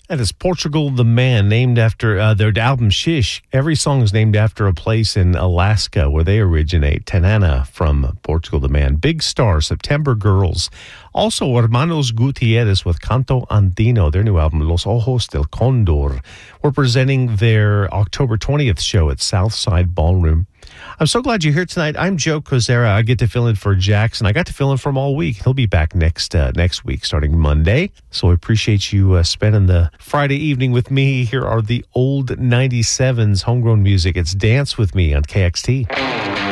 That is Portugal the Man, named after their album Shish. Every song is named after a place in Alaska where they originate. Tanana from Portugal the Man. Big Star, September Girls. Also, Hermanos Gutierrez with Canto Andino, their new album, Los Ojos del Condor. We're presenting their October 20th show at Southside Ballroom. I'm so glad you're here tonight. I'm Joe Kozera. I get to fill in for Jackson. I got to fill in for him all week. He'll be back next week, starting Monday. So I appreciate you spending the Friday evening with me. Here are the old 97s homegrown music. It's Dance With Me on KXT.